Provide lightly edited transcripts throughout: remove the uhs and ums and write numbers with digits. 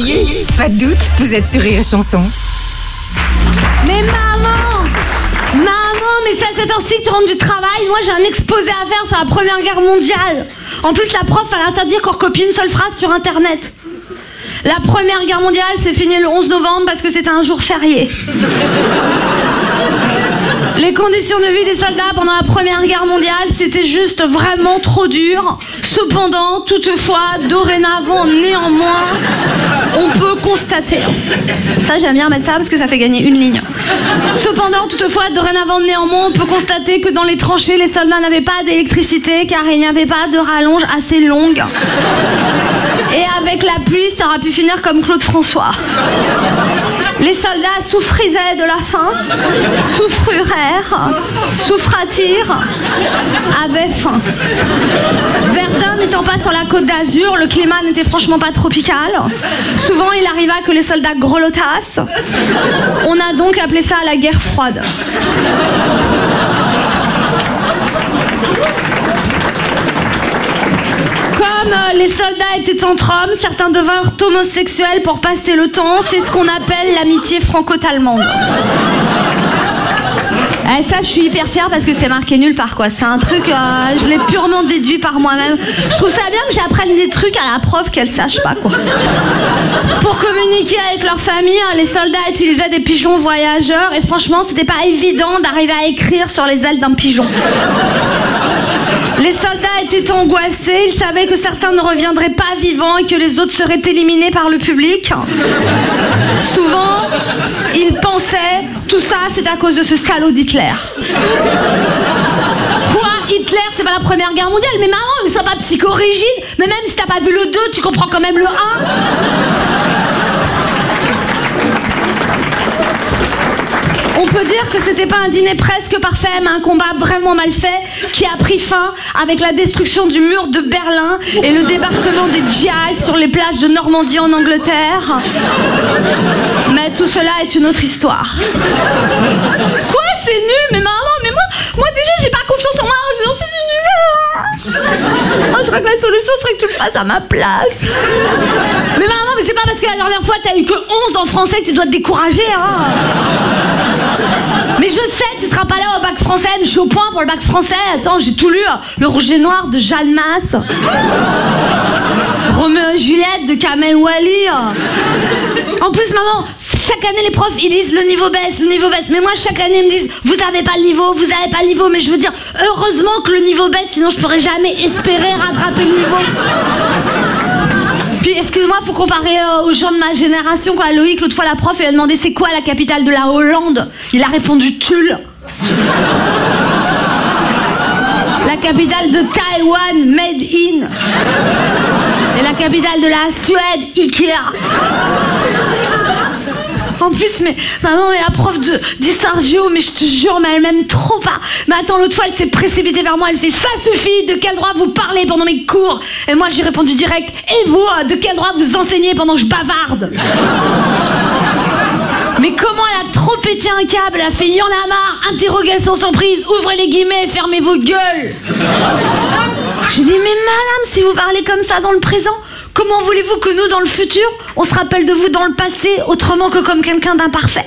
riez? Pas de doute, vous êtes sur Rire et Chanson. Mais maman, mais c'est à cette heure-ci que tu rentres du travail. Moi, j'ai un exposé à faire sur la Première Guerre mondiale. En plus, la prof, elle interdit qu'on copie une seule phrase sur Internet. La Première Guerre mondiale s'est finie le 11 novembre parce que c'était un jour férié. Les conditions de vie des soldats pendant la Première Guerre mondiale, c'était juste vraiment trop dur. Cependant, toutefois, dorénavant, néanmoins, on peut constater. Ça, j'aime bien mettre ça parce que ça fait gagner une ligne. Cependant, toutefois, dorénavant, néanmoins, on peut constater que dans les tranchées, les soldats n'avaient pas d'électricité car il n'y avait pas de rallonge assez longue. Et avec la pluie, ça aurait pu finir comme Claude François. Les soldats souffrisaient de la faim, souffrirent, souffratirent, avaient faim. Verdun n'étant pas sur la côte d'Azur, le climat n'était franchement pas tropical. Souvent, il arriva que les soldats grelottassent. On a donc appelé ça la guerre froide. Comme les soldats étaient entre hommes, certains devinrent homosexuels pour passer le temps. C'est ce qu'on appelle l'amitié franco-allemande. Ça, je suis hyper fière parce que c'est marqué nulle part, quoi. C'est un truc, je l'ai purement déduit par moi-même. Je trouve ça bien que j'apprenne des trucs à la prof qu'elle sache pas, quoi. Pour communiquer avec leur famille, les soldats utilisaient des pigeons voyageurs et franchement, c'était pas évident d'arriver à écrire sur les ailes d'un pigeon. Les soldats étaient angoissés, ils savaient que certains ne reviendraient pas vivants et que les autres seraient éliminés par le public. Souvent, ils pensaient, tout ça c'est à cause de ce salaud d'Hitler. Quoi, Hitler, c'est pas la Première Guerre mondiale? Mais maman, mais sois pas psychorigide. Mais même si t'as pas vu le 2, tu comprends quand même le 1. On peut dire que c'était pas un dîner presque parfait, mais un combat vraiment mal fait qui a pris fin avec la destruction du mur de Berlin et le débarquement des GI sur les plages de Normandie en Angleterre. Mais tout cela est une autre histoire. Quoi, c'est nul? Mais maman, mais moi déjà j'ai pas confiance en moi. Je crois que la solution serait que tu le fasses à ma place. Mais maman, mais c'est pas parce que la dernière fois t'as eu que 11 en français que tu dois te décourager, hein. Mais je sais, tu seras pas là au bac français, mais je suis au point pour le bac français. Attends, j'ai tout lu, Le Rouge et Noir de Jeanne Masse, Roméo et Juliette de Kamel Wally. En plus, maman, chaque année les profs ils disent le niveau baisse. Mais moi chaque année ils me disent vous avez pas le niveau. Mais je veux dire, heureusement que le niveau baisse, sinon je pourrais jamais espérer rattraper le niveau. Puis excuse-moi, faut comparer aux gens de ma génération, quoi. Loïc, l'autre fois la prof, elle a demandé c'est quoi la capitale de la Hollande. Il a répondu Tulle. La capitale de Taïwan, Made in. Et la capitale de la Suède, Ikea. En plus, mais maman, mais la prof d'histoire géo, mais je te jure, mais elle m'aime trop pas. Mais attends, l'autre fois, elle s'est précipitée vers moi, elle fait ça suffit, de quel droit vous parlez pendant mes cours? Et moi, j'ai répondu direct, et vous, de quel droit vous enseignez pendant que je bavarde? Mais comment elle a trop pété un câble? Elle a fait y'en a marre, interrogation surprise, ouvrez les guillemets, fermez vos gueules. J'ai dit, mais madame, si vous parlez comme ça dans le présent, comment voulez-vous que nous, dans le futur, on se rappelle de vous dans le passé autrement que comme quelqu'un d'imparfait?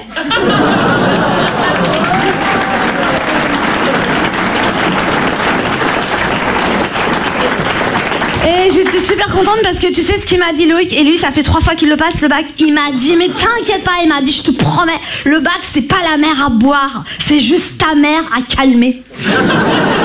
Et j'étais super contente parce que tu sais ce qu'il m'a dit Loïc, et lui ça fait 3 fois qu'il le passe le bac. Il m'a dit mais t'inquiète pas, il m'a dit je te promets, le bac c'est pas la mer à boire, c'est juste ta mère à calmer.